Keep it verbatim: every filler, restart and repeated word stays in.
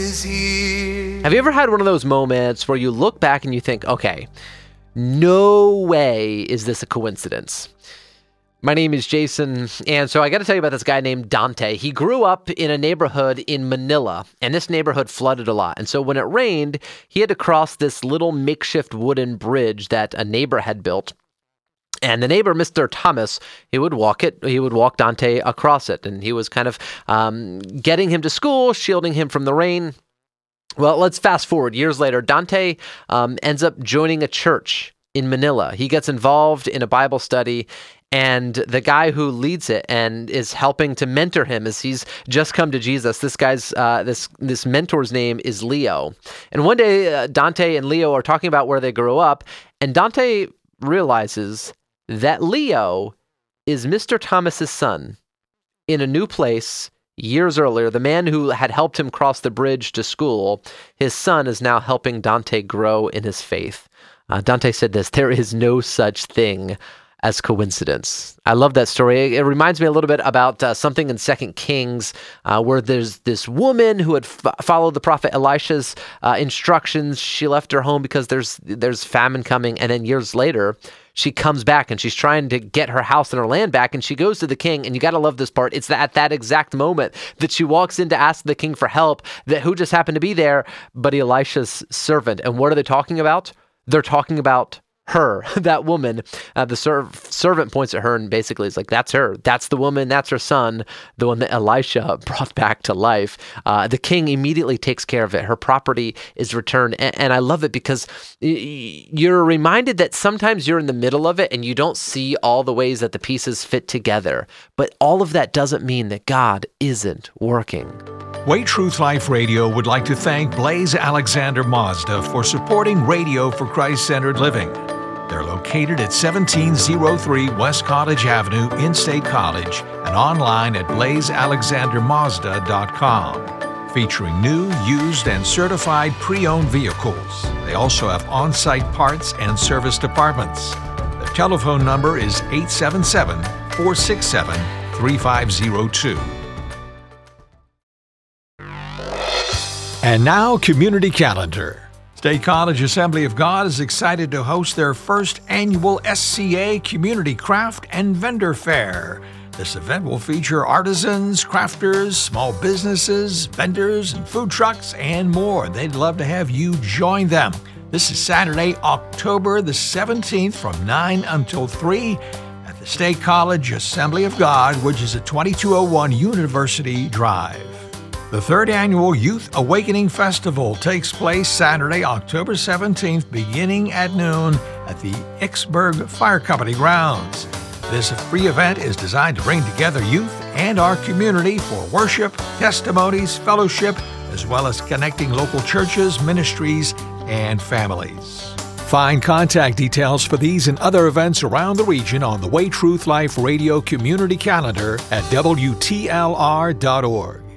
is here. Have you ever had one of those moments where you look back and you think, okay, no way is this a coincidence? My name is Jason, and so I got to tell you about this guy named Dante. He grew up in a neighborhood in Manila, and this neighborhood flooded a lot. And so when it rained, he had to cross this little makeshift wooden bridge that a neighbor had built. And the neighbor, Mister Thomas, he would walk it. He would walk Dante across it, and he was kind of um, getting him to school, shielding him from the rain. Well, let's fast forward. Years later, Dante um, ends up joining a church in Manila. He gets involved in a Bible study, and the guy who leads it and is helping to mentor him as he's just come to Jesus, this guy's uh, this this mentor's name is Leo. And one day, uh, Dante and Leo are talking about where they grew up, and Dante realizes that Leo is Mister Thomas's son in a new place. Years earlier, the man who had helped him cross the bridge to school, his son is now helping Dante grow in his faith. Uh, Dante said this: "There is no such thing as coincidence." I love that story. It reminds me a little bit about uh, something in Second Kings uh, where there's this woman who had f- followed the prophet Elisha's uh, instructions. She left her home because there's there's famine coming, and then years later, she comes back and she's trying to get her house and her land back, and she goes to the king, and you got to love this part. It's that at that exact moment that she walks in to ask the king for help, that who just happened to be there but Elisha's servant. And what are they talking about? They're talking about her, that woman. Uh, the serv- servant points at her and basically is like, that's her. That's the woman. That's her son, the one that Elisha brought back to life. Uh, the king immediately takes care of it. Her property is returned. And, and I love it because y- you're reminded that sometimes you're in the middle of it and you don't see all the ways that the pieces fit together. But all of that doesn't mean that God isn't working. Way Truth Life Radio would like to thank Blaze Alexander Mazda for supporting Radio for Christ-Centered Living. They're located at seventeen oh three West College Avenue in State College and online at blaze alexander mazda dot com. Featuring new, used, and certified pre-owned vehicles. They also have on-site parts and service departments. The telephone number is eight seven seven, four six seven, three five zero two. And now, Community Calendar. State College Assembly of God is excited to host their first annual S C A Community Craft and Vendor Fair. This event will feature artisans, crafters, small businesses, vendors, and food trucks, and more. They'd love to have you join them. This is Saturday, October the seventeenth from nine until three at the State College Assembly of God, which is at twenty-two oh one University Drive. The third annual Youth Awakening Festival takes place Saturday, October seventeenth, beginning at noon at the Icksburg Fire Company grounds. This free event is designed to bring together youth and our community for worship, testimonies, fellowship, as well as connecting local churches, ministries, and families. Find contact details for these and other events around the region on the Way Truth Life Radio Community Calendar at W T L R dot org.